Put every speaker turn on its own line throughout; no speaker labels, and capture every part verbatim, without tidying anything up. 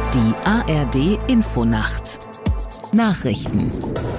Die A R D-Infonacht. Nachrichten.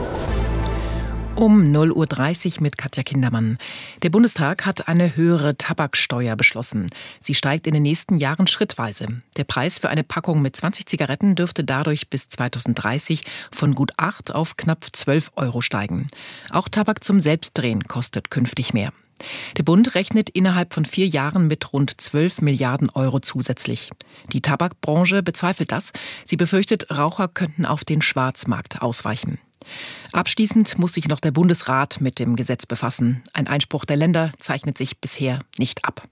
Um null Uhr dreißig mit Katja Kindermann. Der Bundestag hat eine höhere Tabaksteuer beschlossen. Sie steigt in den nächsten Jahren schrittweise. Der Preis für eine Packung mit zwanzig Zigaretten dürfte dadurch bis zweitausenddreißig von gut acht auf knapp zwölf Euro steigen. Auch Tabak zum Selbstdrehen kostet künftig mehr. Der Bund rechnet innerhalb von vier Jahren mit rund zwölf Milliarden Euro zusätzlich. Die Tabakbranche bezweifelt das. Sie befürchtet, Raucher könnten auf den Schwarzmarkt ausweichen. Abschließend muss sich noch der Bundesrat mit dem Gesetz befassen. Ein Einspruch der Länder zeichnet sich bisher nicht ab.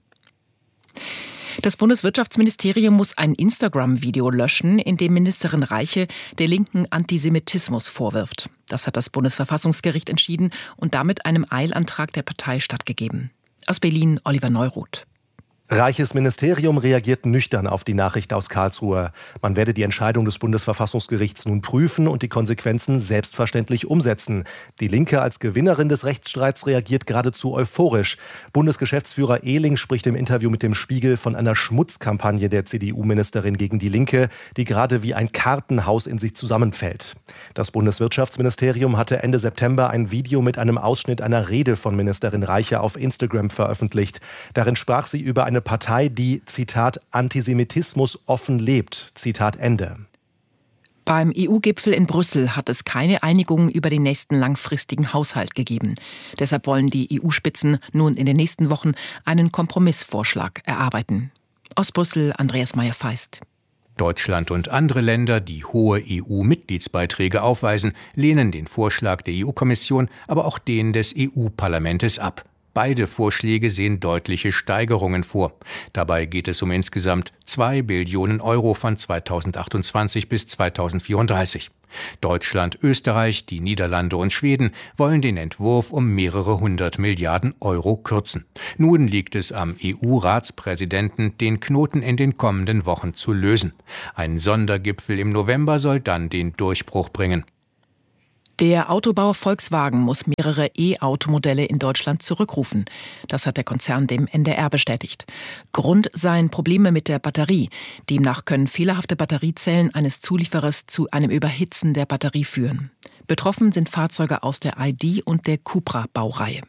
Das Bundeswirtschaftsministerium muss ein Instagram-Video löschen, in dem Ministerin Reiche der Linken Antisemitismus vorwirft. Das hat das Bundesverfassungsgericht entschieden und damit einem Eilantrag der Partei stattgegeben. Aus Berlin Oliver Neuroth.
Reiches Ministerium reagiert nüchtern auf die Nachricht aus Karlsruhe. Man werde die Entscheidung des Bundesverfassungsgerichts nun prüfen und die Konsequenzen selbstverständlich umsetzen. Die Linke als Gewinnerin des Rechtsstreits reagiert geradezu euphorisch. Bundesgeschäftsführer Ehling spricht im Interview mit dem Spiegel von einer Schmutzkampagne der C D U-Ministerin gegen die Linke, die gerade wie ein Kartenhaus in sich zusammenfällt. Das Bundeswirtschaftsministerium hatte Ende September ein Video mit einem Ausschnitt einer Rede von Ministerin Reiche auf Instagram veröffentlicht. Darin sprach sie über eine Partei, die, Zitat, Antisemitismus offen lebt, Zitat Ende.
Beim E U-Gipfel in Brüssel hat es keine Einigung über den nächsten langfristigen Haushalt gegeben. Deshalb wollen die E U-Spitzen nun in den nächsten Wochen einen Kompromissvorschlag erarbeiten. Aus Brüssel Andreas Meyer-Feist.
Deutschland und andere Länder, die hohe E U-Mitgliedsbeiträge aufweisen, lehnen den Vorschlag der E U-Kommission, aber auch den des E U-Parlamentes ab. Beide Vorschläge sehen deutliche Steigerungen vor. Dabei geht es um insgesamt zwei Billionen Euro von zweitausendachtundzwanzig bis zweitausendvierunddreißig. Deutschland, Österreich, die Niederlande und Schweden wollen den Entwurf um mehrere hundert Milliarden Euro kürzen. Nun liegt es am E U-Ratspräsidenten, den Knoten in den kommenden Wochen zu lösen. Ein Sondergipfel im November soll dann den Durchbruch bringen.
Der Autobauer Volkswagen muss mehrere E-Automodelle in Deutschland zurückrufen. Das hat der Konzern dem N D R bestätigt. Grund seien Probleme mit der Batterie. Demnach können fehlerhafte Batteriezellen eines Zulieferers zu einem Überhitzen der Batterie führen. Betroffen sind Fahrzeuge aus der I D und der Cupra-Baureihe.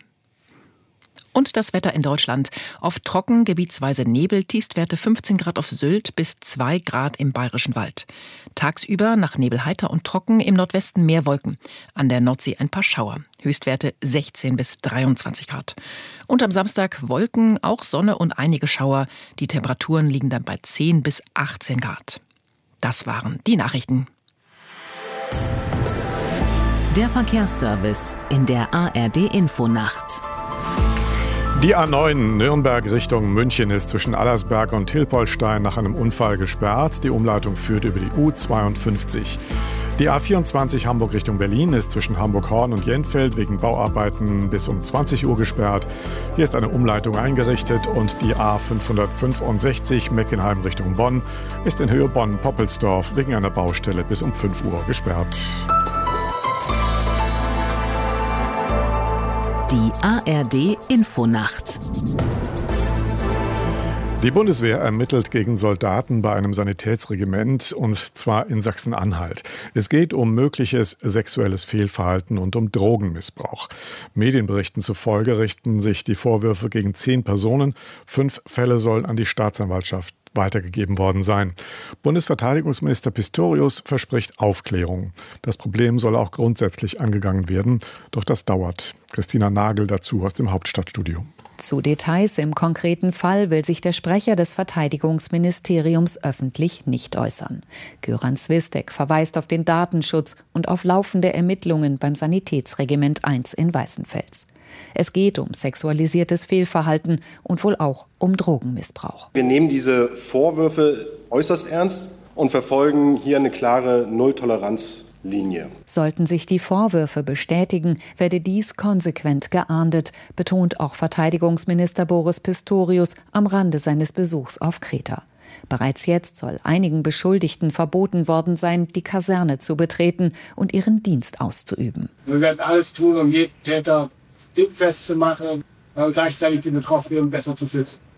Und das Wetter in Deutschland. Oft trocken, gebietsweise Nebel, Tiefstwerte fünfzehn Grad auf Sylt bis zwei Grad im Bayerischen Wald. Tagsüber nach Nebel heiter und trocken, im Nordwesten mehr Wolken. An der Nordsee ein paar Schauer. Höchstwerte sechzehn bis dreiundzwanzig Grad. Und am Samstag Wolken, auch Sonne und einige Schauer. Die Temperaturen liegen dann bei zehn bis achtzehn Grad. Das waren die Nachrichten.
Der Verkehrsservice in der A R D-Infonacht.
Die A neun Nürnberg Richtung München ist zwischen Allersberg und Hilpoltstein nach einem Unfall gesperrt. Die Umleitung führt über die U zweiundfünfzig. Die A vierundzwanzig Hamburg Richtung Berlin ist zwischen Hamburg-Horn und Jenfeld wegen Bauarbeiten bis um zwanzig Uhr gesperrt. Hier ist eine Umleitung eingerichtet und die A fünfhundertfünfundsechzig Meckenheim Richtung Bonn ist in Höhe Bonn-Poppelsdorf wegen einer Baustelle bis um fünf Uhr gesperrt.
Die A R D-Infonacht.
Die Bundeswehr ermittelt gegen Soldaten bei einem Sanitätsregiment, und zwar in Sachsen-Anhalt. Es geht um mögliches sexuelles Fehlverhalten und um Drogenmissbrauch. Medienberichten zufolge richten sich die Vorwürfe gegen zehn Personen. Fünf Fälle sollen an die Staatsanwaltschaft weitergegeben worden sein. Bundesverteidigungsminister Pistorius verspricht Aufklärung. Das Problem soll auch grundsätzlich angegangen werden, doch das dauert. Christina Nagel dazu aus dem Hauptstadtstudio.
Zu Details im konkreten Fall will sich der Sprecher des Verteidigungsministeriums öffentlich nicht äußern. Göran Swistek verweist auf den Datenschutz und auf laufende Ermittlungen beim Sanitätsregiment eins in Weißenfels. Es geht um sexualisiertes Fehlverhalten und wohl auch um Drogenmissbrauch.
Wir nehmen diese Vorwürfe äußerst ernst und verfolgen hier eine klare Nulltoleranzlinie.
Sollten sich die Vorwürfe bestätigen, werde dies konsequent geahndet, betont auch Verteidigungsminister Boris Pistorius am Rande seines Besuchs auf Kreta. Bereits jetzt soll einigen Beschuldigten verboten worden sein, die Kaserne zu betreten und ihren Dienst auszuüben.
Wir werden alles tun, um jeden Täter dingfest zu machen, aber gleichzeitig die Betroffenen besser zu schützen.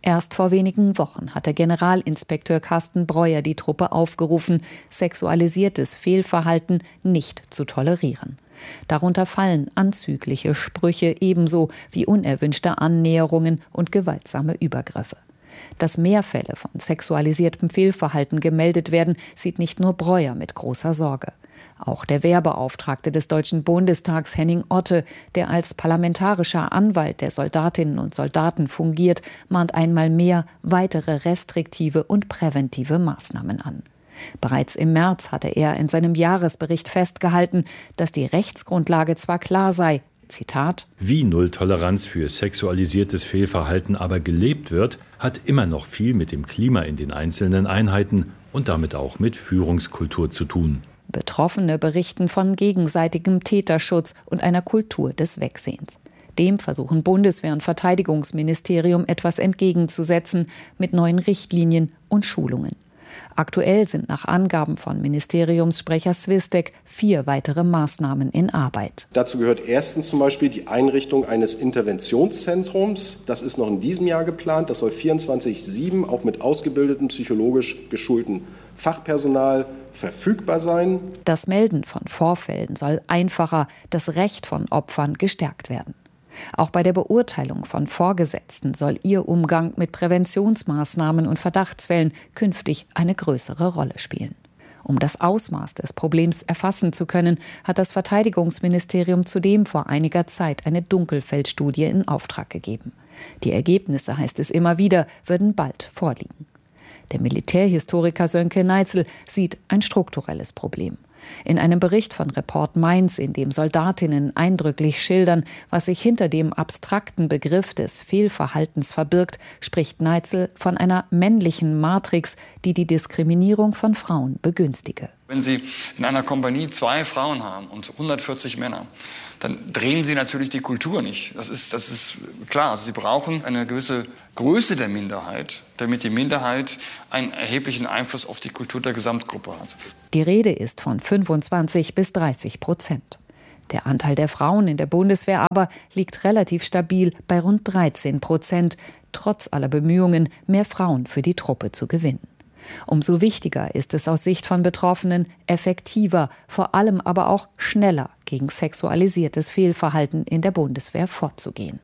Erst vor wenigen Wochen hatte Generalinspekteur Carsten Breuer die Truppe aufgerufen, sexualisiertes Fehlverhalten nicht zu tolerieren. Darunter fallen anzügliche Sprüche ebenso wie unerwünschte Annäherungen und gewaltsame Übergriffe. Dass mehr Fälle von sexualisiertem Fehlverhalten gemeldet werden, sieht nicht nur Breuer mit großer Sorge. Auch der Wehrbeauftragte des Deutschen Bundestags, Henning Otte, der als parlamentarischer Anwalt der Soldatinnen und Soldaten fungiert, mahnt einmal mehr weitere restriktive und präventive Maßnahmen an. Bereits im März hatte er in seinem Jahresbericht festgehalten, dass die Rechtsgrundlage zwar klar sei, Zitat:
Wie Nulltoleranz für sexualisiertes Fehlverhalten aber gelebt wird, hat immer noch viel mit dem Klima in den einzelnen Einheiten und damit auch mit Führungskultur zu tun.
Betroffene berichten von gegenseitigem Täterschutz und einer Kultur des Wegsehens. Dem versuchen Bundeswehr und Verteidigungsministerium etwas entgegenzusetzen mit neuen Richtlinien und Schulungen. Aktuell sind nach Angaben von Ministeriumssprecher Swistek vier weitere Maßnahmen in Arbeit.
Dazu gehört erstens zum Beispiel die Einrichtung eines Interventionszentrums. Das ist noch in diesem Jahr geplant. Das soll vierundzwanzig sieben auch mit ausgebildetem, psychologisch geschulten Fachpersonal verfügbar sein.
Das Melden von Vorfällen soll einfacher, das Recht von Opfern gestärkt werden. Auch bei der Beurteilung von Vorgesetzten soll ihr Umgang mit Präventionsmaßnahmen und Verdachtsfällen künftig eine größere Rolle spielen. Um das Ausmaß des Problems erfassen zu können, hat das Verteidigungsministerium zudem vor einiger Zeit eine Dunkelfeldstudie in Auftrag gegeben. Die Ergebnisse, heißt es immer wieder, würden bald vorliegen. Der Militärhistoriker Sönke Neitzel sieht ein strukturelles Problem. In einem Bericht von Report Mainz, in dem Soldatinnen eindrücklich schildern, was sich hinter dem abstrakten Begriff des Fehlverhaltens verbirgt, spricht Neitzel von einer männlichen Matrix, die die Diskriminierung von Frauen begünstige.
Wenn Sie in einer Kompanie zwei Frauen haben und hundertvierzig Männer, dann drehen Sie natürlich die Kultur nicht. Das ist, das ist klar. Also Sie brauchen eine gewisse Größe der Minderheit, damit die Minderheit einen erheblichen Einfluss auf die Kultur der Gesamtgruppe hat.
Die Rede ist von fünfundzwanzig bis dreißig Prozent. Der Anteil der Frauen in der Bundeswehr aber liegt relativ stabil bei rund dreizehn Prozent, trotz aller Bemühungen, mehr Frauen für die Truppe zu gewinnen. Umso wichtiger ist es aus Sicht von Betroffenen, effektiver, vor allem aber auch schneller gegen sexualisiertes Fehlverhalten in der Bundeswehr vorzugehen.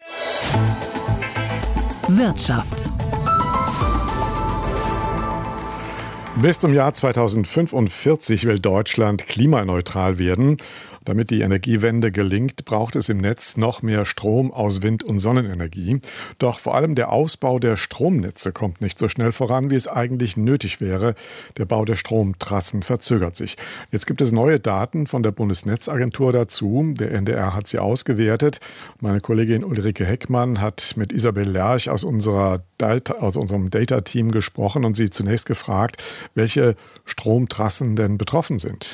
Wirtschaft.
Bis zum Jahr zweitausendfünfundvierzig will Deutschland klimaneutral werden. Damit die Energiewende gelingt, braucht es im Netz noch mehr Strom aus Wind- und Sonnenenergie. Doch vor allem der Ausbau der Stromnetze kommt nicht so schnell voran, wie es eigentlich nötig wäre. Der Bau der Stromtrassen verzögert sich. Jetzt gibt es neue Daten von der Bundesnetzagentur dazu. Der N D R hat sie ausgewertet. Meine Kollegin Ulrike Heckmann hat mit Isabel Lerch aus, unserer Data, aus unserem Data-Team gesprochen und sie zunächst gefragt, welche Stromtrassen denn betroffen sind.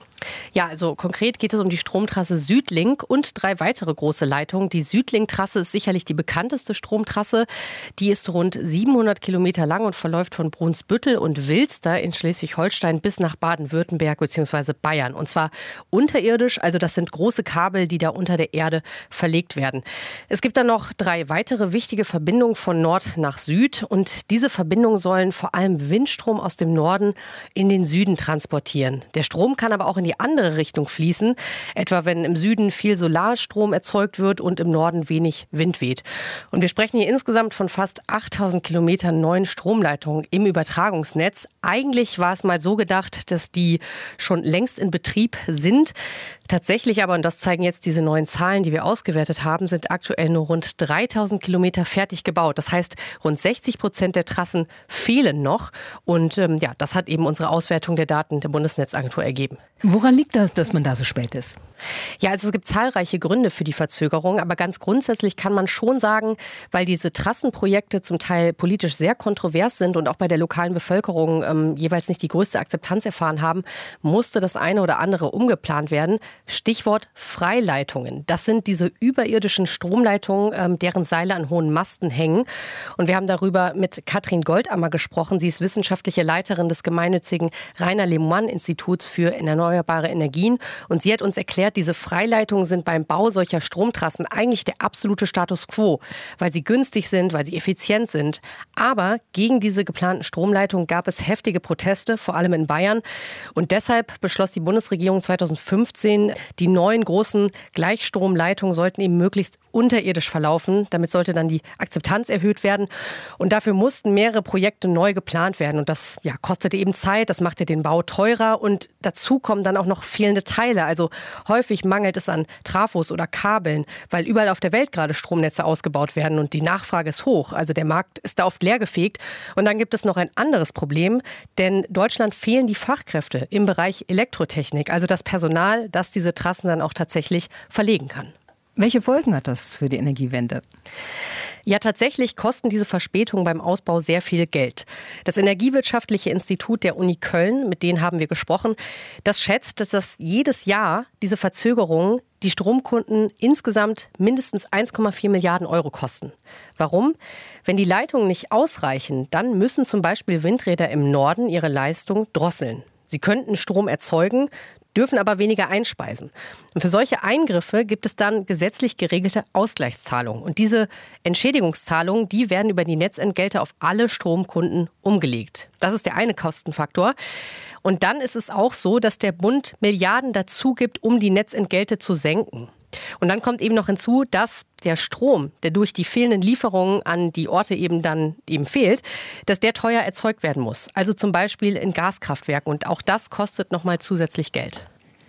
Ja, also konkret geht es um die Stromtrasse Südlink und drei weitere große Leitungen. Die Südlink-Trasse ist sicherlich die bekannteste Stromtrasse. Die ist rund siebenhundert Kilometer lang und verläuft von Brunsbüttel und Wilster in Schleswig-Holstein bis nach Baden-Württemberg bzw. Bayern. Und zwar unterirdisch, also das sind große Kabel, die da unter der Erde verlegt werden. Es gibt dann noch drei weitere wichtige Verbindungen von Nord nach Süd. Und diese Verbindungen sollen vor allem Windstrom aus dem Norden in den Süden transportieren. Der Strom kann aber auch in die andere Richtung fließen, etwa wenn im Süden viel Solarstrom erzeugt wird und im Norden wenig Wind weht. Und wir sprechen hier insgesamt von fast achttausend Kilometern neuen Stromleitungen im Übertragungsnetz. Eigentlich war es mal so gedacht, dass die schon längst in Betrieb sind. Tatsächlich aber, und das zeigen jetzt diese neuen Zahlen, die wir ausgewertet haben, sind aktuell nur rund dreitausend Kilometer fertig gebaut. Das heißt, rund sechzig Prozent der Trassen fehlen noch. Und ähm, ja, das hat eben unsere Auswertung der Daten der Bundesnetzagentur ergeben.
Woran liegt das, dass man da so spät ist?
Ja, also es gibt zahlreiche Gründe für die Verzögerung, aber ganz grundsätzlich kann man schon sagen, weil diese Trassenprojekte zum Teil politisch sehr kontrovers sind und auch bei der lokalen Bevölkerung ähm, jeweils nicht die größte Akzeptanz erfahren haben, musste das eine oder andere umgeplant werden. Stichwort Freileitungen. Das sind diese überirdischen Stromleitungen, ähm, deren Seile an hohen Masten hängen. Und wir haben darüber mit Katrin Goldammer gesprochen. Sie ist wissenschaftliche Leiterin des gemeinnützigen Rainer Lehmann-Instituts für erneuerbare erneuerbare Energien. Und sie hat uns erklärt, diese Freileitungen sind beim Bau solcher Stromtrassen eigentlich der absolute Status quo, weil sie günstig sind, weil sie effizient sind. Aber gegen diese geplanten Stromleitungen gab es heftige Proteste, vor allem in Bayern. Und deshalb beschloss die Bundesregierung zweitausendfünfzehn, die neuen großen Gleichstromleitungen sollten eben möglichst unterirdisch verlaufen. Damit sollte dann die Akzeptanz erhöht werden. Und dafür mussten mehrere Projekte neu geplant werden. Und das ja, kostete eben Zeit, das machte den Bau teurer. Und dazu kommen dann auch noch fehlende Teile. Also häufig mangelt es an Trafos oder Kabeln, weil überall auf der Welt gerade Stromnetze ausgebaut werden und die Nachfrage ist hoch. Also der Markt ist da oft leergefegt. Und dann gibt es noch ein anderes Problem, denn Deutschland fehlen die Fachkräfte im Bereich Elektrotechnik, also das Personal, das diese Trassen dann auch tatsächlich verlegen kann.
Welche Folgen hat das für die Energiewende?
Ja, tatsächlich kosten diese Verspätungen beim Ausbau sehr viel Geld. Das Energiewirtschaftliche Institut der Uni Köln, mit denen haben wir gesprochen, das schätzt, dass das jedes Jahr diese Verzögerungen die Stromkunden insgesamt mindestens eins Komma vier Milliarden Euro kosten. Warum? Wenn die Leitungen nicht ausreichen, dann müssen zum Beispiel Windräder im Norden ihre Leistung drosseln. Sie könnten Strom erzeugen, dürfen aber weniger einspeisen. Und für solche Eingriffe gibt es dann gesetzlich geregelte Ausgleichszahlungen. Und diese Entschädigungszahlungen, die werden über die Netzentgelte auf alle Stromkunden umgelegt. Das ist der eine Kostenfaktor. Und dann ist es auch so, dass der Bund Milliarden dazu gibt, um die Netzentgelte zu senken. Und dann kommt eben noch hinzu, dass der Strom, der durch die fehlenden Lieferungen an die Orte eben dann eben fehlt, dass der teuer erzeugt werden muss. Also zum Beispiel in Gaskraftwerken. Und auch das kostet nochmal zusätzlich Geld.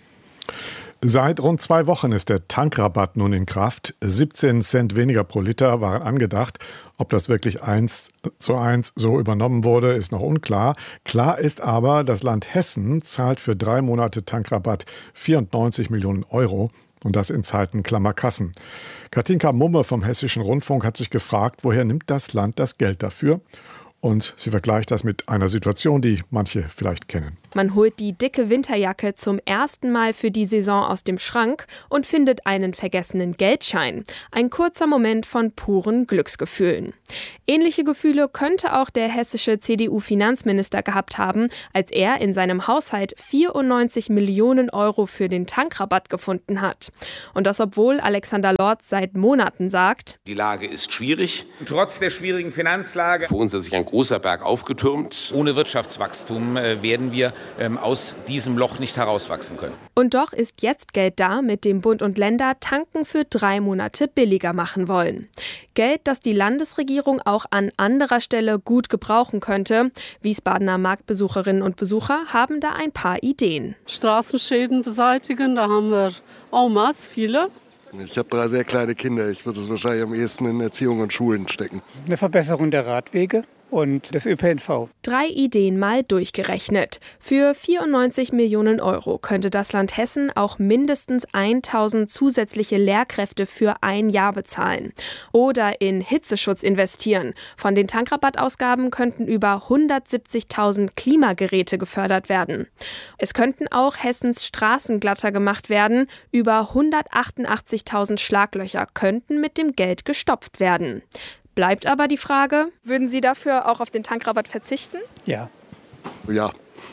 Seit rund zwei Wochen ist der Tankrabatt nun in Kraft. siebzehn Cent weniger pro Liter waren angedacht. Ob das wirklich eins zu eins so übernommen wurde, ist noch unklar. Klar ist aber, das Land Hessen zahlt für drei Monate Tankrabatt vierundneunzig Millionen Euro. Und das in Zeiten klammer Kassen. Katinka Mumme vom Hessischen Rundfunk hat sich gefragt, woher nimmt das Land das Geld dafür? Und sie vergleicht das mit einer Situation, die manche vielleicht kennen.
Man holt die dicke Winterjacke zum ersten Mal für die Saison aus dem Schrank und findet einen vergessenen Geldschein. Ein kurzer Moment von puren Glücksgefühlen. Ähnliche Gefühle könnte auch der hessische C D U-Finanzminister gehabt haben, als er in seinem Haushalt vierundneunzig Millionen Euro für den Tankrabatt gefunden hat. Und das, obwohl Alexander Lorz seit Monaten sagt:
Die Lage ist schwierig. Trotz der schwierigen Finanzlage. Für uns hat sich ein großer Berg aufgetürmt. Ohne Wirtschaftswachstum äh, werden wir ähm, aus diesem Loch nicht herauswachsen können.
Und doch ist jetzt Geld da, mit dem Bund und Länder Tanken für drei Monate billiger machen wollen. Geld, das die Landesregierung auch an anderer Stelle gut gebrauchen könnte. Wiesbadener Marktbesucherinnen und Besucher haben da ein paar Ideen.
Straßenschäden beseitigen, da haben wir en masse viele.
Ich habe drei sehr kleine Kinder. Ich würde es wahrscheinlich am ehesten in Erziehung und Schulen stecken.
Eine Verbesserung der Radwege und des Ö P N V.
Drei Ideen mal durchgerechnet. Für vierundneunzig Millionen Euro könnte das Land Hessen auch mindestens tausend zusätzliche Lehrkräfte für ein Jahr bezahlen. Oder in Hitzeschutz investieren. Von den Tankrabattausgaben könnten über hundertsiebzigtausend Klimageräte gefördert werden. Es könnten auch Hessens Straßen glatter gemacht werden. Über hundertachtundachtzigtausend Schlaglöcher könnten mit dem Geld gestopft werden. Bleibt aber die Frage, würden Sie dafür auch auf den Tankrabatt verzichten?
Ja.
Ja.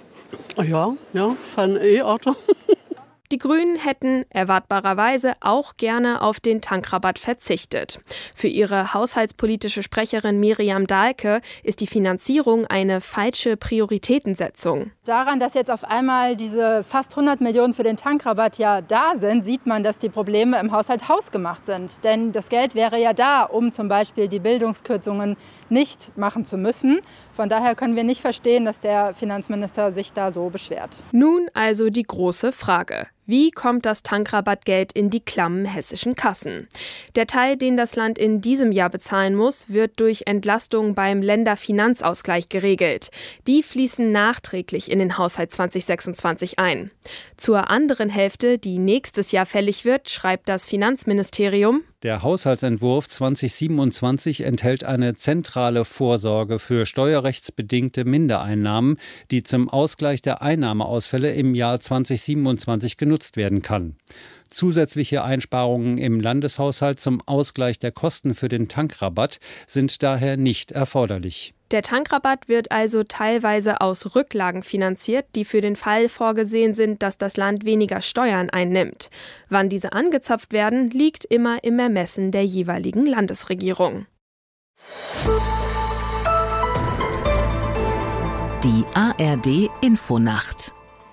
Ja, ja, für ein E-Auto.
Die Grünen hätten erwartbarerweise auch gerne auf den Tankrabatt verzichtet. Für ihre haushaltspolitische Sprecherin Miriam Dahlke ist die Finanzierung eine falsche Prioritätensetzung.
Daran, dass jetzt auf einmal diese fast hundert Millionen für den Tankrabatt ja da sind, sieht man, dass die Probleme im Haushalt hausgemacht sind. Denn das Geld wäre ja da, um zum Beispiel die Bildungskürzungen nicht machen zu müssen. Von daher können wir nicht verstehen, dass der Finanzminister sich da so beschwert.
Nun also die große Frage. Wie kommt das Tankrabattgeld in die klammen hessischen Kassen? Der Teil, den das Land in diesem Jahr bezahlen muss, wird durch Entlastung beim Länderfinanzausgleich geregelt. Die fließen nachträglich in den Haushalt zwanzig sechsundzwanzig ein. Zur anderen Hälfte, die nächstes Jahr fällig wird, schreibt das Finanzministerium:
Der Haushaltsentwurf zwanzig siebenundzwanzig enthält eine zentrale Vorsorge für steuerrechtsbedingte Mindereinnahmen, die zum Ausgleich der Einnahmeausfälle im Jahr zwanzig siebenundzwanzig genutzt werden kann. Zusätzliche Einsparungen im Landeshaushalt zum Ausgleich der Kosten für den Tankrabatt sind daher nicht erforderlich.
Der Tankrabatt wird also teilweise aus Rücklagen finanziert, die für den Fall vorgesehen sind, dass das Land weniger Steuern einnimmt. Wann diese angezapft werden, liegt immer im Ermessen der jeweiligen Landesregierung.
Die A R D-Infonacht.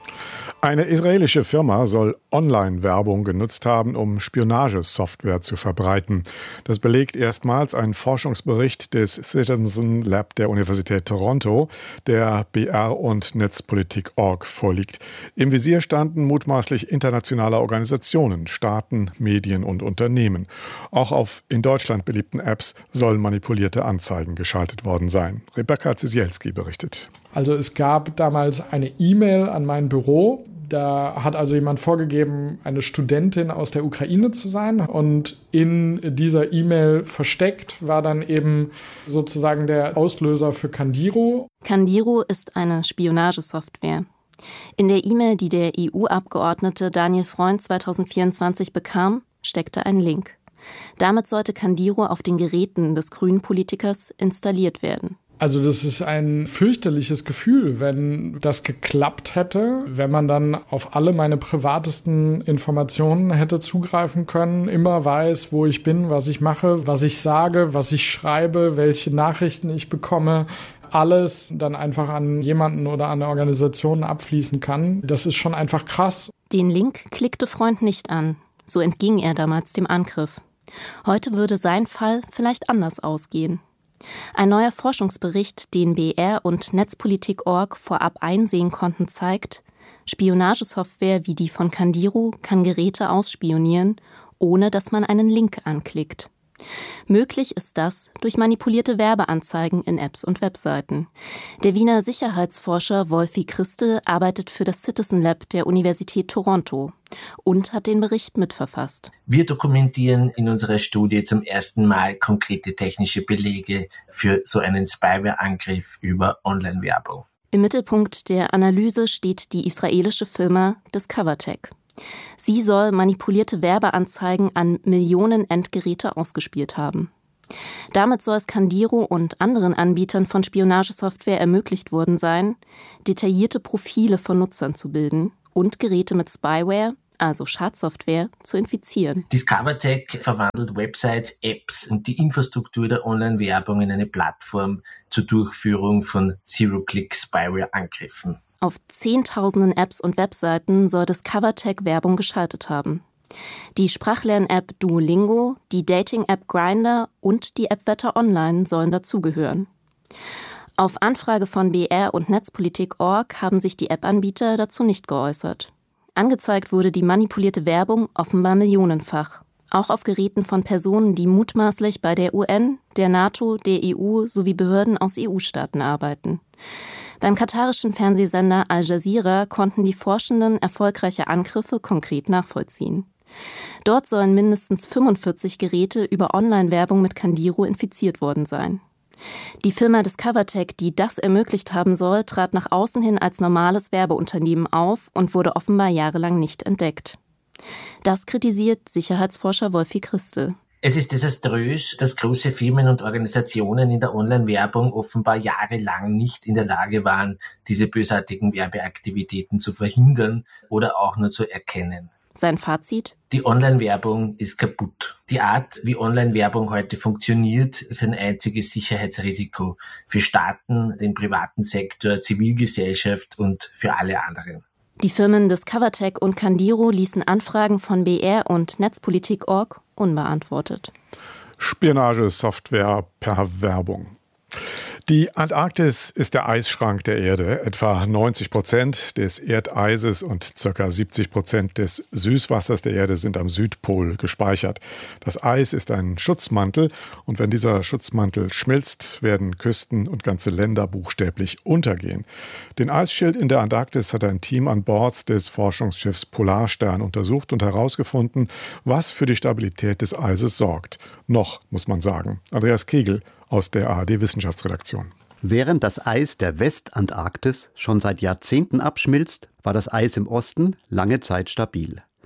Eine israelische Firma soll Online-Werbung genutzt haben, um Spionagesoftware zu verbreiten. Das belegt erstmals ein Forschungsbericht des Citizen Lab der Universität Toronto, der B R und Netzpolitik Punkt org vorliegt. Im Visier standen mutmaßlich internationale Organisationen, Staaten, Medien und Unternehmen. Auch auf in Deutschland beliebten Apps sollen manipulierte Anzeigen geschaltet worden sein. Rebecca Zisielski berichtet.
Also es gab damals eine E-Mail an mein Büro. Da hat also jemand vorgegeben, eine Studentin aus der Ukraine zu sein. Und in dieser E-Mail versteckt war dann eben sozusagen der Auslöser für Kandiro.
Kandiro ist eine Spionagesoftware. In der E-Mail, die der E U-Abgeordnete Daniel Freund zweitausendvierundzwanzig bekam, steckte ein Link. Damit sollte Kandiro auf den Geräten des grünen Politikers installiert werden.
Also das ist ein fürchterliches Gefühl, wenn das geklappt hätte, wenn man dann auf alle meine privatesten Informationen hätte zugreifen können, immer weiß, wo ich bin, was ich mache, was ich sage, was ich schreibe, welche Nachrichten ich bekomme, alles dann einfach an jemanden oder an eine Organisation abfließen kann. Das ist schon einfach krass.
Den Link klickte Freund nicht an. So entging er damals dem Angriff. Heute würde sein Fall vielleicht anders ausgehen. Ein neuer Forschungsbericht, den B R und Netzpolitik Punkt org vorab einsehen konnten, zeigt, Spionagesoftware wie die von Kandiro kann Geräte ausspionieren, ohne dass man einen Link anklickt. Möglich ist das durch manipulierte Werbeanzeigen in Apps und Webseiten. Der Wiener Sicherheitsforscher Wolfi Christe arbeitet für das Citizen Lab der Universität Toronto und hat den Bericht mitverfasst.
Wir dokumentieren in unserer Studie zum ersten Mal konkrete technische Belege für so einen Spyware-Angriff über Online-Werbung.
Im Mittelpunkt der Analyse steht die israelische Firma Discovertech. Sie soll manipulierte Werbeanzeigen an Millionen Endgeräte ausgespielt haben. Damit soll es Kandiro und anderen Anbietern von Spionagesoftware ermöglicht worden sein, detaillierte Profile von Nutzern zu bilden und Geräte mit Spyware, also Schadsoftware, zu infizieren.
Discovertech verwandelt Websites, Apps und die Infrastruktur der Online-Werbung in eine Plattform zur Durchführung von Zero-Click-Spyware-Angriffen.
Auf Zehntausenden Apps und Webseiten soll Discovertech Werbung geschaltet haben. Die Sprachlern-App Duolingo, die Dating-App Grindr und die App Wetter Online sollen dazugehören. Auf Anfrage von B R und Netzpolitik Punkt org haben sich die App-Anbieter dazu nicht geäußert. Angezeigt wurde die manipulierte Werbung offenbar millionenfach. Auch auf Geräten von Personen, die mutmaßlich bei der U N, der NATO, der E U sowie Behörden aus E U-Staaten arbeiten. Beim katarischen Fernsehsender Al Jazeera konnten die Forschenden erfolgreiche Angriffe konkret nachvollziehen. Dort sollen mindestens fünfundvierzig Geräte über Online-Werbung mit Kandiro infiziert worden sein. Die Firma Discovertech, die das ermöglicht haben soll, trat nach außen hin als normales Werbeunternehmen auf und wurde offenbar jahrelang nicht entdeckt. Das kritisiert Sicherheitsforscher Wolfi Christe.
Es ist desaströs, dass große Firmen und Organisationen in der Online-Werbung offenbar jahrelang nicht in der Lage waren, diese bösartigen Werbeaktivitäten zu verhindern oder auch nur zu erkennen.
Sein Fazit?
Die Online-Werbung ist kaputt. Die Art, wie Online-Werbung heute funktioniert, ist ein einziges Sicherheitsrisiko für Staaten, den privaten Sektor, Zivilgesellschaft und für alle anderen.
Die Firmen Discovertech und Kandiro ließen Anfragen von B R und Netzpolitik Punkt org unbeantwortet.
Spionagesoftware per Werbung. Die Antarktis ist der Eisschrank der Erde. Etwa neunzig Prozent des Erdeises und ca. siebzig Prozent des Süßwassers der Erde sind am Südpol gespeichert. Das Eis ist ein Schutzmantel und wenn dieser Schutzmantel schmilzt, werden Küsten und ganze Länder buchstäblich untergehen. Den Eisschild in der Antarktis hat ein Team an Bord des Forschungsschiffs Polarstern untersucht und herausgefunden, was für die Stabilität des Eises sorgt. Noch, muss man sagen. Andreas Kegel aus der A R D-Wissenschaftsredaktion.
Während das Eis der Westantarktis schon seit Jahrzehnten abschmilzt, war das Eis im Osten lange Zeit stabil.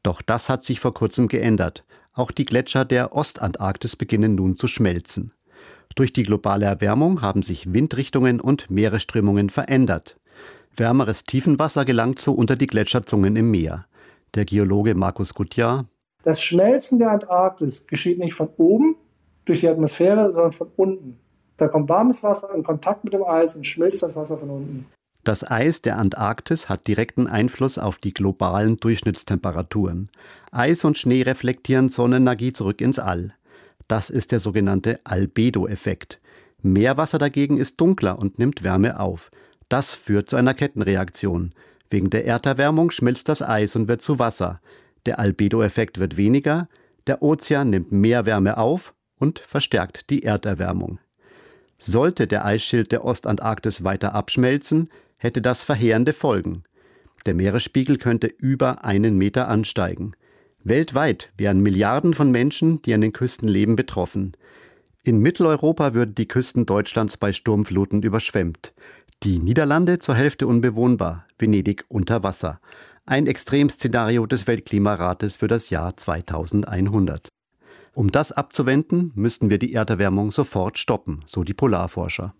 Doch das hat sich vor kurzem geändert. Auch die Gletscher der Ostantarktis beginnen nun zu schmelzen. Durch die globale Erwärmung haben sich Windrichtungen und Meeresströmungen verändert. Wärmeres Tiefenwasser gelangt so unter die Gletscherzungen im Meer. Der Geologe Markus Gutjahr:
Das Schmelzen der Antarktis geschieht nicht von oben durch die Atmosphäre, sondern von unten. Da kommt warmes Wasser in Kontakt mit dem Eis und schmilzt das Wasser von unten.
Das Eis der Antarktis hat direkten Einfluss auf die globalen Durchschnittstemperaturen. Eis und Schnee reflektieren Sonnenenergie zurück ins All. Das ist der sogenannte Albedo-Effekt. Meerwasser dagegen ist dunkler und nimmt Wärme auf. Das führt zu einer Kettenreaktion. Wegen der Erderwärmung schmilzt das Eis und wird zu Wasser. Der Albedo-Effekt wird weniger, der Ozean nimmt mehr Wärme auf und verstärkt die Erderwärmung. Sollte der Eisschild der Ostantarktis weiter abschmelzen, hätte das verheerende Folgen. Der Meeresspiegel könnte über einen Meter ansteigen. Weltweit wären Milliarden von Menschen, die an den Küsten leben, betroffen. In Mitteleuropa würden die Küsten Deutschlands bei Sturmfluten überschwemmt. Die Niederlande zur Hälfte unbewohnbar, Venedig unter Wasser. Ein Extremszenario des Weltklimarates für das Jahr zweitausendeinhundert. Um das abzuwenden, müssten wir die Erderwärmung sofort stoppen, so die Polarforscher.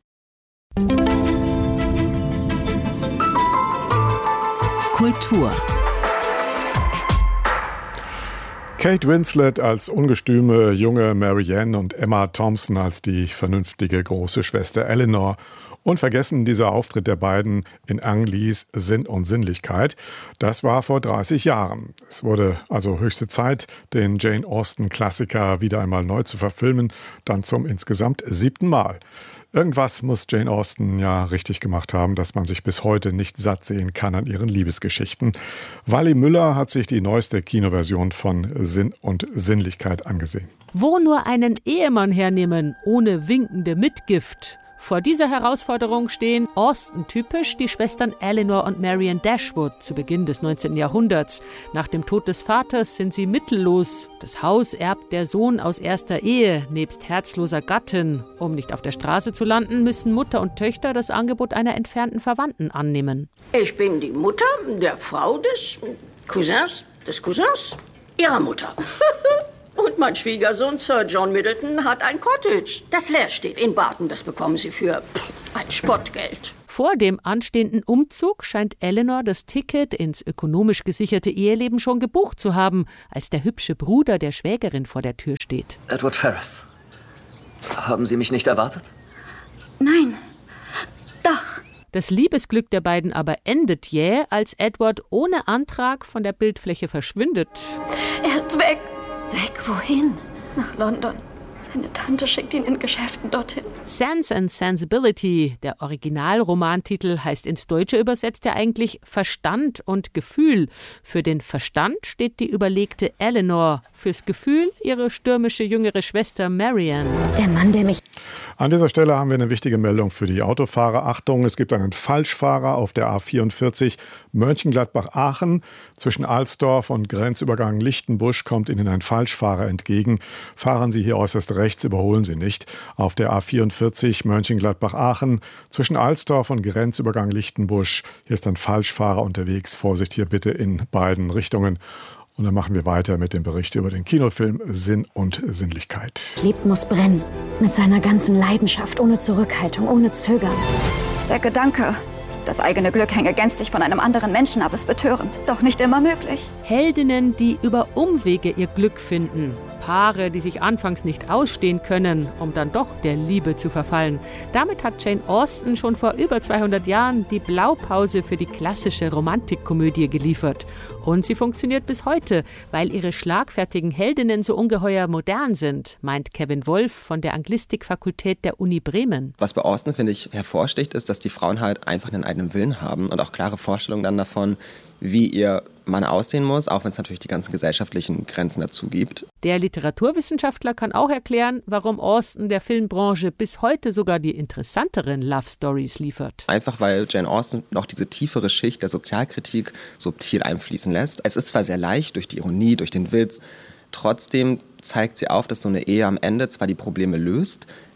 Kultur.
Kate Winslet als ungestüme junge Marianne und Emma Thompson als die vernünftige große Schwester Eleanor. Unvergessen dieser Auftritt der beiden in Ang Lees Sinn und Sinnlichkeit. Das war vor dreißig Jahren. Es wurde also höchste Zeit, den Jane Austen-Klassiker wieder einmal neu zu verfilmen, dann zum insgesamt siebten Mal. Irgendwas muss Jane Austen ja richtig gemacht haben, dass man sich bis heute nicht satt sehen kann an ihren Liebesgeschichten. Wally Müller hat sich die neueste Kinoversion von Sinn und Sinnlichkeit angesehen.
Wo nur einen Ehemann hernehmen, ohne winkende Mitgift? Vor dieser Herausforderung stehen Austen-typisch die Schwestern Eleanor und Marianne Dashwood zu Beginn des neunzehnten Jahrhunderts. Nach dem Tod des Vaters sind sie mittellos. Das Haus erbt der Sohn aus erster Ehe, nebst herzloser Gattin. Um nicht auf der Straße zu landen, müssen Mutter und Töchter das Angebot einer entfernten Verwandten annehmen.
Ich bin die Mutter der Frau des Cousins, des Cousins ihrer Mutter. Und mein Schwiegersohn Sir John Middleton hat ein Cottage, das leer steht in Barton. Das bekommen sie für ein Spottgeld.
Vor dem anstehenden Umzug scheint Eleanor das Ticket ins ökonomisch gesicherte Eheleben schon gebucht zu haben, als der hübsche Bruder der Schwägerin vor der Tür steht.
Edward Ferrars, haben Sie mich nicht erwartet?
Nein, doch.
Das Liebesglück der beiden aber endet jäh, als Edward ohne Antrag von der Bildfläche verschwindet.
Er ist weg. Weg wohin? Nach London. Seine Tante schickt ihn in Geschäften dorthin.
Sense and Sensibility, der Originalromantitel, heißt ins Deutsche übersetzt ja eigentlich Verstand und Gefühl. Für den Verstand steht die überlegte Eleanor, fürs Gefühl ihre stürmische jüngere Schwester Marianne.
Der Mann, der mich...
An dieser Stelle haben wir eine wichtige Meldung für die Autofahrer. Achtung, es gibt einen Falschfahrer auf der A vierundvierzig Mönchengladbach-Aachen. Zwischen Alsdorf und Grenzübergang Lichtenbusch kommt Ihnen ein Falschfahrer entgegen. Fahren Sie hier äußerst rechts, überholen Sie nicht. Auf der A vierundvierzig Mönchengladbach-Aachen zwischen Alsdorf und Grenzübergang Lichtenbusch. Hier ist ein Falschfahrer unterwegs. Vorsicht hier bitte in beiden Richtungen. Und dann machen wir weiter mit dem Bericht über den Kinofilm Sinn und Sinnlichkeit.
Liebt muss brennen. Mit seiner ganzen Leidenschaft, ohne Zurückhaltung, ohne Zögern.
Der Gedanke, das eigene Glück hänge gänzlich von einem anderen Menschen ab, ist betörend. Doch nicht immer möglich.
Heldinnen, die über Umwege ihr Glück finden. Paare, die sich anfangs nicht ausstehen können, um dann doch der Liebe zu verfallen. Damit hat Jane Austen schon vor über zweihundert Jahren die Blaupause für die klassische Romantikkomödie geliefert. Und sie funktioniert bis heute, weil ihre schlagfertigen Heldinnen so ungeheuer modern sind, meint Kevin Wolf von der Anglistikfakultät der Uni Bremen.
Was bei Austen, finde ich, hervorsticht, ist, dass die Frauen halt einfach einen eigenen Willen haben und auch klare Vorstellungen dann davon, wie ihr Mann aussehen muss, auch wenn es natürlich die ganzen gesellschaftlichen Grenzen dazu gibt.
Der Literaturwissenschaftler kann auch erklären, warum Austen der Filmbranche bis heute sogar die interessanteren Love-Stories liefert.
Einfach weil Jane Austen noch diese tiefere Schicht der Sozialkritik subtil einfließen lässt. Es ist zwar sehr leicht durch die Ironie, durch den Witz, trotzdem zeigt sie auf, dass so eine Ehe am Ende zwar die Probleme löst,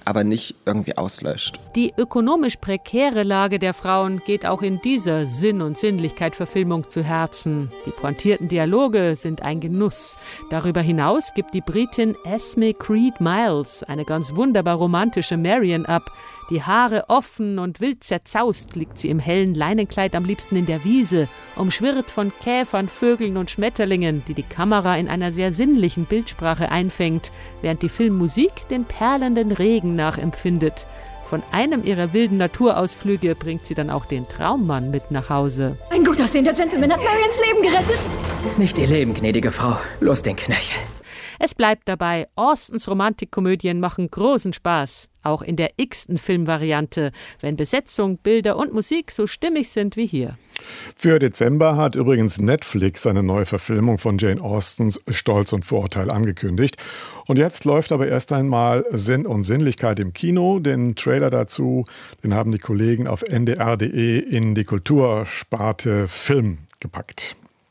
aber nicht irgendwie auslöscht.
Die ökonomisch prekäre Lage der Frauen geht auch in dieser Sinn- und Sinnlichkeit-Verfilmung zu Herzen. Die pointierten Dialoge sind ein Genuss. Darüber hinaus gibt die Britin Esme Creed Miles eine ganz wunderbar romantische Marion ab. Die Haare offen und wild zerzaust liegt sie im hellen Leinenkleid am liebsten in der Wiese, umschwirrt von Käfern, Vögeln und Schmetterlingen, die die Kamera in einer sehr sinnlichen Bildsprache einfängt, während die Filmmusik den perlenden Regen nachempfindet. Von einem ihrer wilden Naturausflüge bringt sie dann auch den Traummann mit nach Hause.
Ein gut aussehender Gentleman hat Marions Leben gerettet.
Nicht ihr Leben, gnädige Frau. Los den Knöchel.
Es bleibt dabei, Austens Romantikkomödien machen großen Spaß. Auch in der x-ten Filmvariante, wenn Besetzung, Bilder und Musik so stimmig sind wie hier.
Für Dezember hat übrigens Netflix eine neue Verfilmung von Jane Austens Stolz und Vorurteil angekündigt. Und jetzt läuft aber erst einmal Sinn und Sinnlichkeit im Kino. Den Trailer dazu, den haben die Kollegen auf N D R punkt de in die Kultursparte Film gepackt.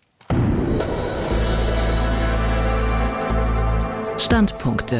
Standpunkte.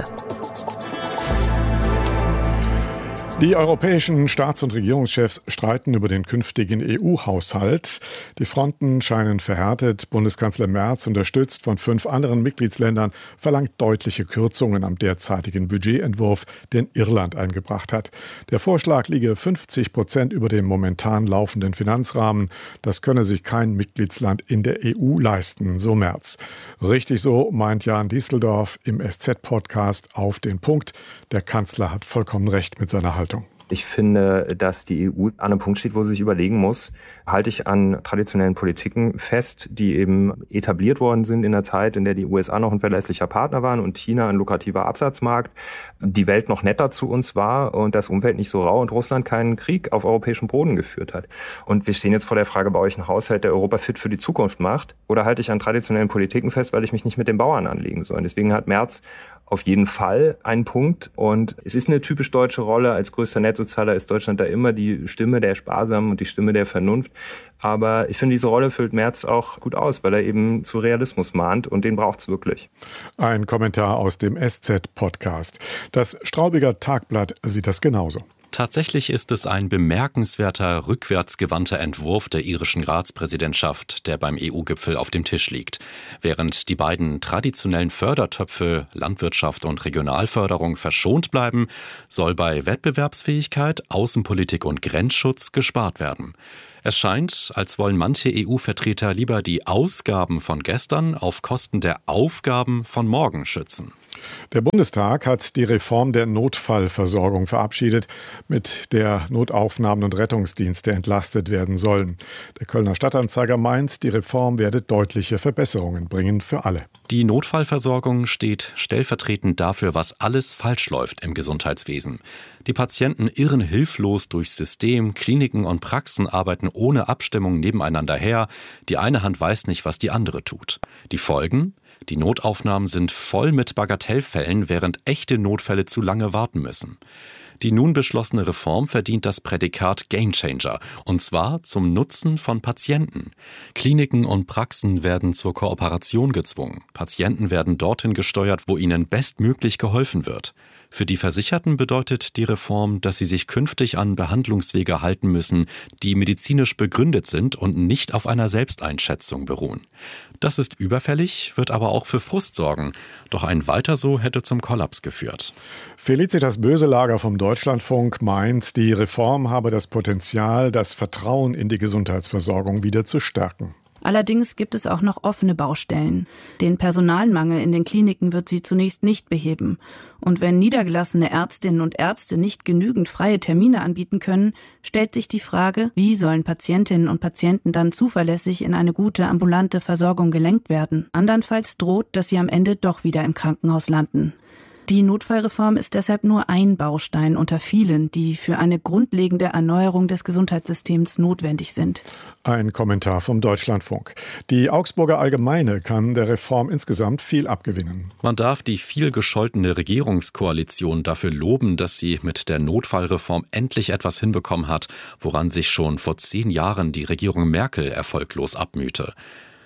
Die europäischen Staats- und Regierungschefs streiten über den künftigen E U-Haushalt. Die Fronten scheinen verhärtet. Bundeskanzler Merz, unterstützt von fünf anderen Mitgliedsländern, verlangt deutliche Kürzungen am derzeitigen Budgetentwurf, den Irland eingebracht hat. Der Vorschlag liege fünfzig Prozent über dem momentan laufenden Finanzrahmen. Das könne sich kein Mitgliedsland in der E U leisten, so Merz. Richtig so, meint Jan Dieseldorf im S Z-Podcast Auf den Punkt. Der Kanzler hat vollkommen recht mit seiner Haltung.
Ich finde, dass die E U an einem Punkt steht, wo sie sich überlegen muss, halte ich an traditionellen Politiken fest, die eben etabliert worden sind in der Zeit, in der die U S A noch ein verlässlicher Partner waren und China ein lukrativer Absatzmarkt, die Welt noch netter zu uns war und das Umfeld nicht so rau und Russland keinen Krieg auf europäischem Boden geführt hat. Und wir stehen jetzt vor der Frage, baue ich einen Haushalt, der Europa fit für die Zukunft macht, oder halte ich an traditionellen Politiken fest, weil ich mich nicht mit den Bauern anlegen soll. Und deswegen hat Merz auf jeden Fall einen Punkt. Und es ist eine typisch deutsche Rolle. Als größter Nettozahler ist Deutschland da immer die Stimme der Sparsamen und die Stimme der Vernunft. Aber ich finde, diese Rolle füllt Merz auch gut aus, weil er eben zu Realismus mahnt und den braucht's wirklich.
Ein Kommentar aus dem S Z-Podcast. Das Straubiger Tagblatt sieht das genauso.
Tatsächlich ist es ein bemerkenswerter, rückwärtsgewandter Entwurf der irischen Ratspräsidentschaft, der beim E U-Gipfel auf dem Tisch liegt. Während die beiden traditionellen Fördertöpfe Landwirtschaft und Regionalförderung verschont bleiben, soll bei Wettbewerbsfähigkeit, Außenpolitik und Grenzschutz gespart werden. Es scheint, als wollen manche E U-Vertreter lieber die Ausgaben von gestern auf Kosten der Aufgaben von morgen schützen.
Der Bundestag hat die Reform der Notfallversorgung verabschiedet, mit der Notaufnahmen- und Rettungsdienste entlastet werden sollen. Der Kölner Stadtanzeiger meint, die Reform werde deutliche Verbesserungen bringen für alle.
Die Notfallversorgung steht stellvertretend dafür, was alles falsch läuft im Gesundheitswesen. Die Patienten irren hilflos durchs System, Kliniken und Praxen arbeiten ohne Abstimmung nebeneinander her. Die eine Hand weiß nicht, was die andere tut. Die Folgen? Die Notaufnahmen sind voll mit Bagatellfällen, während echte Notfälle zu lange warten müssen. Die nun beschlossene Reform verdient das Prädikat Gamechanger, und zwar zum Nutzen von Patienten. Kliniken und Praxen werden zur Kooperation gezwungen. Patienten werden dorthin gesteuert, wo ihnen bestmöglich geholfen wird. Für die Versicherten bedeutet die Reform, dass sie sich künftig an Behandlungswege halten müssen, die medizinisch begründet sind und nicht auf einer Selbsteinschätzung beruhen. Das ist überfällig, wird aber auch für Frust sorgen. Doch ein Weiter so hätte zum Kollaps geführt.
Felicitas Böselager vom Deutschlandfunk meint, die Reform habe das Potenzial, das Vertrauen in die Gesundheitsversorgung wieder zu stärken.
Allerdings gibt es auch noch offene Baustellen. Den Personalmangel in den Kliniken wird sie zunächst nicht beheben. Und wenn niedergelassene Ärztinnen und Ärzte nicht genügend freie Termine anbieten können, stellt sich die Frage, wie sollen Patientinnen und Patienten dann zuverlässig in eine gute ambulante Versorgung gelenkt werden? Andernfalls droht, dass sie am Ende doch wieder im Krankenhaus landen. Die Notfallreform ist deshalb nur ein Baustein unter vielen, die für eine grundlegende Erneuerung des Gesundheitssystems notwendig sind.
Ein Kommentar vom Deutschlandfunk. Die Augsburger Allgemeine kann der Reform insgesamt viel abgewinnen.
Man darf die viel gescholtene Regierungskoalition dafür loben, dass sie mit der Notfallreform endlich etwas hinbekommen hat, woran sich schon vor zehn Jahren die Regierung Merkel erfolglos abmühte.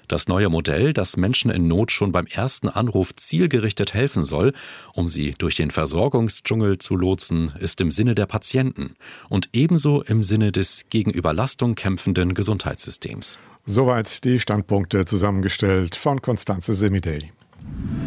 Das neue Modell, das Menschen in Not schon beim ersten Anruf zielgerichtet helfen soll, um sie durch den Versorgungsdschungel zu lotsen, ist im Sinne der Patienten und ebenso im Sinne des gegen Überlastung kämpfenden Gesundheitssystems.
Soweit die Standpunkte zusammengestellt von Constanze Semidey.